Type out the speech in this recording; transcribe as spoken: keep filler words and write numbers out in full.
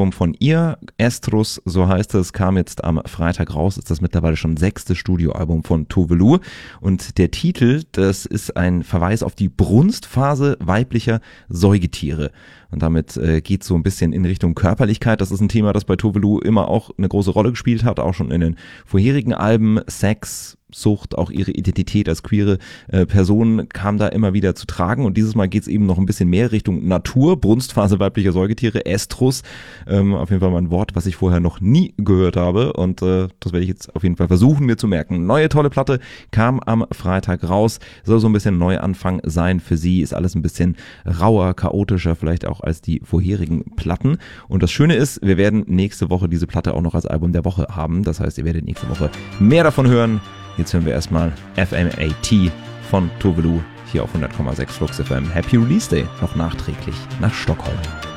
Album von ihr, Estrus, so heißt es, kam jetzt am Freitag raus, ist das mittlerweile schon sechste Studioalbum von Tove Lo. Und der Titel, das ist ein Verweis auf die Brunstphase weiblicher Säugetiere. Und damit äh, geht so ein bisschen in Richtung Körperlichkeit. Das ist ein Thema, das bei Tove Lo immer auch eine große Rolle gespielt hat, auch schon in den vorherigen Alben. Sex, Sucht, auch ihre Identität als queere äh, Person kam da immer wieder zu tragen. Und dieses Mal geht es eben noch ein bisschen mehr Richtung Natur, Brunstphase weiblicher Säugetiere, Estrus. Ähm, auf jeden Fall mal ein Wort, was ich vorher noch nie gehört habe. Und äh, das werde ich jetzt auf jeden Fall versuchen, mir zu merken. Neue tolle Platte kam am Freitag raus. Soll so ein bisschen Neuanfang sein für sie. Ist alles ein bisschen rauer, chaotischer, vielleicht auch als die vorherigen Platten. Und das Schöne ist, wir werden nächste Woche diese Platte auch noch als Album der Woche haben. Das heißt, ihr werdet nächste Woche mehr davon hören. Jetzt hören wir erstmal F M A T von Tove Lo hier auf hundert Komma sechs Flux F M. Happy Release Day noch nachträglich nach Stockholm.